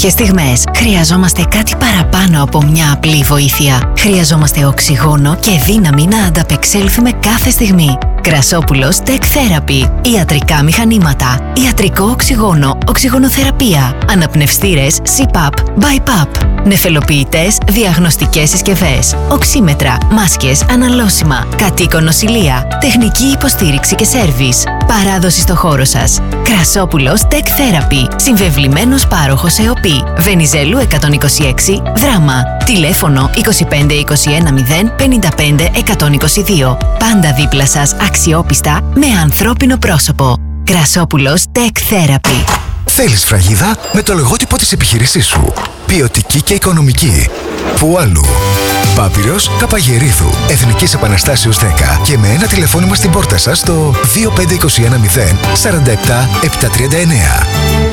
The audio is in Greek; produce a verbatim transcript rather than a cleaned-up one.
Τέτοιες στιγμές χρειαζόμαστε κάτι παραπάνω από μια απλή βοήθεια. Χρειαζόμαστε οξυγόνο και δύναμη να ανταπεξέλθουμε κάθε στιγμή. Κρασόπουλος Tech Therapy. Ιατρικά μηχανήματα. Ιατρικό οξυγόνο. Οξυγονοθεραπεία. Αναπνευστήρες σι παπ, μπι παπ. Νεφελοποιητές διαγνωστικές συσκευές. Οξύμετρα. Μάσκες αναλώσιμα. Κατοίκον νοσηλεία. Τεχνική υποστήριξη και σέρβις. Παράδοση στο χώρο σας. Κρασόπουλος Tech Therapy. Συμβεβλημένος πάροχος ΕΟΠΗ. Βενιζέλου εκατόν είκοσι έξι, Δράμα. Τηλέφωνο είκοσι πέντε είκοσι ένα μηδέν πενήντα πέντε εκατόν είκοσι δύο. Πάντα δίπλα σας, αξιόπιστα, με ανθρώπινο πρόσωπο. Κρασόπουλος Tech Therapy. Θέλεις φραγίδα με το λογότυπο της επιχείρησής σου. Ποιοτική και οικονομική. Πού αλλού? Πάπυρος Καπαγερίδου. Εθνικής Επαναστάσεως δέκα. Και με ένα τηλεφώνημα στην πόρτα σας στο δύο πέντε είκοσι ένα μηδέν σαράντα επτά επτακόσια τριάντα εννέα.